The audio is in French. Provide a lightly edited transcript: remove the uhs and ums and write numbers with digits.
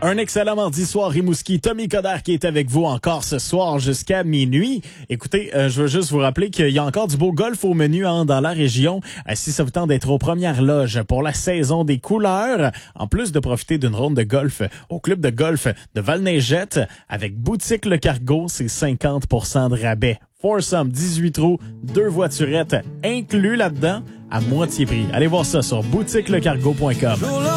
Un excellent mardi soir, Rimouski. Tommy Coderre qui est avec vous encore ce soir jusqu'à minuit. Écoutez, je veux juste vous rappeler qu'il y a encore du beau golf au menu dans la région. Si ça vous tente d'être aux premières loges pour la saison des couleurs, en plus de profiter d'une ronde de golf au club de golf de Val-Neigette, avec Boutique Le Cargo, c'est 50% de rabais. Foursome, 18 trous, 2 voiturettes inclus là-dedans à moitié prix. Allez voir ça sur boutiquelecargo.com.